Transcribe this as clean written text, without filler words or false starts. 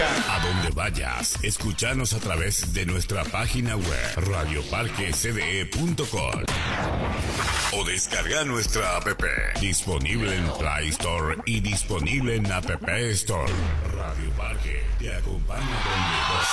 A donde vayas, escúchanos a través de nuestra página web radioparquecde.com o descarga nuestra app, disponible en Play Store y disponible en App Store. Radio Parque te acompaña donde vos